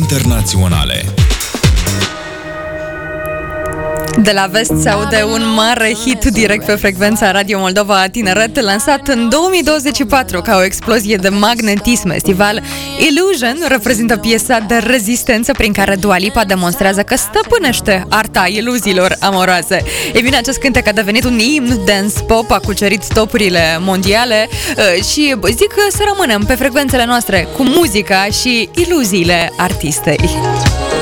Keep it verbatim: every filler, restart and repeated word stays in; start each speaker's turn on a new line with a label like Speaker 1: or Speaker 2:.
Speaker 1: internaționale.
Speaker 2: De la vest se aude un mare hit direct pe frecvența Radio Moldova Tineret, lansat în două mii douăzeci și patru ca o explozie de magnetism estival. Illusion reprezintă piesa de rezistență prin care Dua Lipa demonstrează că stăpânește arta iluziilor amoroase. Ei bine, acest cântec a devenit un imn dance pop, a cucerit topurile mondiale și zic că să rămânem pe frecvențele noastre cu muzica și iluziile artistei.